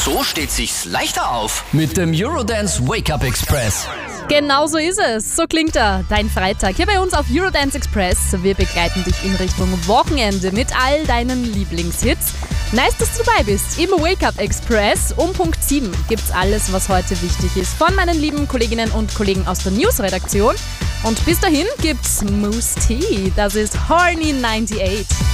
So steht sich's leichter auf. Mit dem Eurodance Wake-Up Express. Genau so ist es. So klingt dein Freitag hier bei uns auf Eurodance Express. Wir begleiten dich in Richtung Wochenende mit all deinen Lieblingshits. Nice, dass du dabei bist. Im Wake-Up Express um Punkt 7 gibt's alles, was heute wichtig ist, von meinen lieben Kolleginnen und Kollegen aus der News-Redaktion. Und bis dahin gibt's Moose T. Das ist Horny 98.